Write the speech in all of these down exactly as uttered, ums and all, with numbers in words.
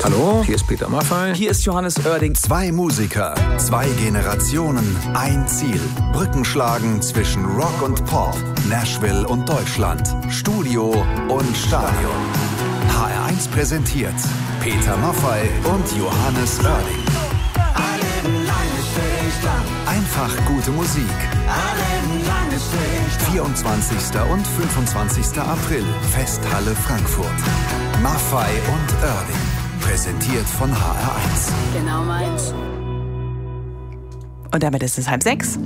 Hallo, hier ist Peter Maffay. Hier ist Johannes Oerding. Zwei Musiker, zwei Generationen, ein Ziel. Brücken schlagen zwischen Rock und Pop, Nashville und Deutschland, Studio und Stadion. H R eins präsentiert Peter Maffay und Johannes Oerding. Einfach gute Musik. vierundzwanzigster und fünfundzwanzigster April, Festhalle Frankfurt. Maffay und Oerding. Präsentiert von H R eins. Genau meins. Und damit ist es halb sechs.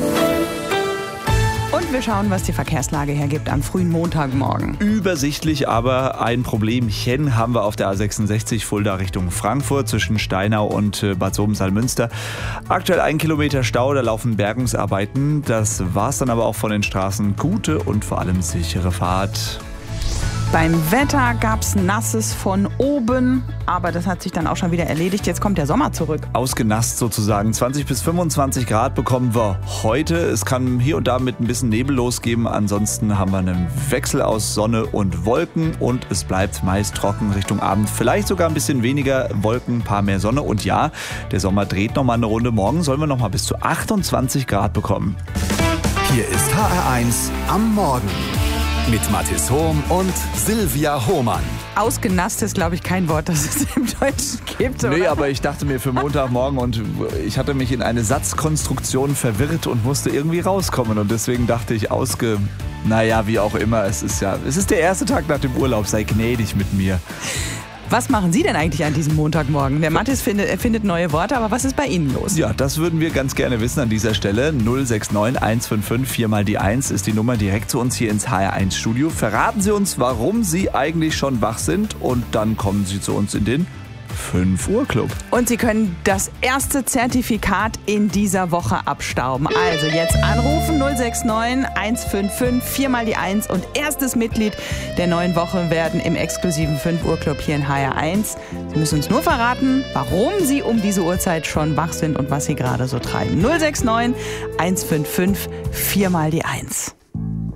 Und wir schauen, was die Verkehrslage hergibt am frühen Montagmorgen. Übersichtlich, aber ein Problemchen haben wir auf der A sechsundsechzig Fulda Richtung Frankfurt zwischen Steinau und Bad Soben-Salmünster. Aktuell ein Kilometer Stau, da laufen Bergungsarbeiten. Das war's dann aber auch von den Straßen. Gute und vor allem sichere Fahrt. Beim Wetter gab's Nasses von oben, aber das hat sich dann auch schon wieder erledigt. Jetzt kommt der Sommer zurück. Ausgenasst sozusagen. zwanzig bis fünfundzwanzig Grad bekommen wir heute. Es kann hier und da mit ein bisschen Nebel losgeben. Ansonsten haben wir einen Wechsel aus Sonne und Wolken und es bleibt meist trocken Richtung Abend. Vielleicht sogar ein bisschen weniger Wolken, ein paar mehr Sonne. Und ja, der Sommer dreht nochmal eine Runde. Morgen sollen wir nochmal bis zu achtundzwanzig Grad bekommen. Hier ist H R eins am Morgen. Mit Mathis Hohm und Silvia Hohmann. Ausgenasst ist, glaube ich, kein Wort, das es im Deutschen gibt, oder? Nee, aber ich dachte mir für Montagmorgen und ich hatte mich in eine Satzkonstruktion verwirrt und musste irgendwie rauskommen. Und deswegen dachte ich, ausge... Naja, wie auch immer, es ist ja... Es ist der erste Tag nach dem Urlaub, sei gnädig mit mir. Was machen Sie denn eigentlich an diesem Montagmorgen? Der Mathis findet, er findet neue Worte, aber was ist bei Ihnen los? Ja, das würden wir ganz gerne wissen an dieser Stelle. null sechs neun eins fünf fünf vier mal die eins ist die Nummer direkt zu uns hier ins H R eins Studio. Verraten Sie uns, warum Sie eigentlich schon wach sind und dann kommen Sie zu uns in den fünf Uhr Club. Und Sie können das erste Zertifikat in dieser Woche abstauben. Also jetzt anrufen null sechs neun eins fünf fünf vier mal die eins und erstes Mitglied der neuen Woche werden im exklusiven fünf Uhr Club hier in H R eins. Sie müssen uns nur verraten, warum Sie um diese Uhrzeit schon wach sind und was Sie gerade so treiben. null sechs neun eins fünf fünf vier mal die eins.